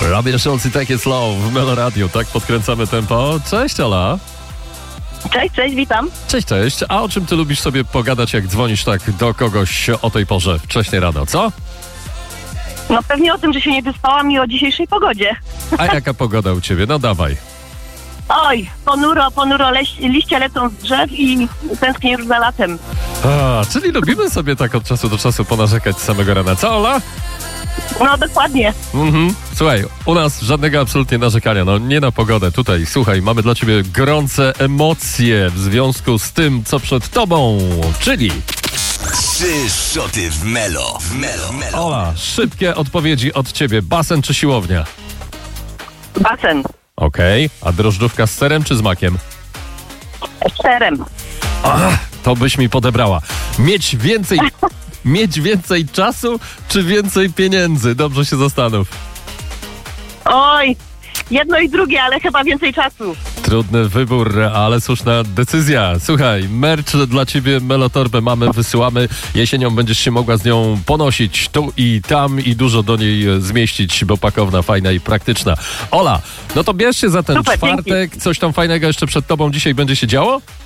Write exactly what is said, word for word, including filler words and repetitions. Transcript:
Robin Schulz i Take It Slow w Melo Radio, tak podkręcamy tempo. Cześć, Ola. Cześć, cześć, witam. Cześć, cześć. A o czym ty lubisz sobie pogadać, jak dzwonisz tak do kogoś o tej porze, wcześnie rano, co? No pewnie o tym, że się nie wyspałam i o dzisiejszej pogodzie. A jaka pogoda u ciebie? No dawaj. Oj, ponuro, ponuro, leś, liście lecą z drzew i tęsknię już za latem. A, czyli lubimy sobie tak od czasu do czasu ponarzekać z samego rana. Co, Ola? No dokładnie. Mhm. Słuchaj, u nas żadnego absolutnie narzekania, no nie na pogodę. Tutaj, słuchaj, mamy dla ciebie gorące emocje w związku z tym, co przed tobą, czyli... Trzy szoty w Melo. W Melo. Melo. Ola, szybkie odpowiedzi od ciebie. Basen czy siłownia? Basen. Okej, a drożdżówka z serem czy z makiem? Z serem. Ach, to byś mi podebrała. Mieć więcej, mieć więcej czasu czy więcej pieniędzy? Dobrze się zastanów. Oj, jedno i drugie, ale chyba więcej czasu. Trudny wybór, ale słuszna decyzja. Słuchaj, merch dla ciebie, Melotorbę mamy, wysyłamy. Jesienią będziesz się mogła z nią ponosić tu i tam i dużo do niej zmieścić, bo pakowna, fajna i praktyczna. Ola, no to bierz się za ten Super, czwartek. dzięki. Coś tam fajnego jeszcze przed tobą dzisiaj będzie się działo?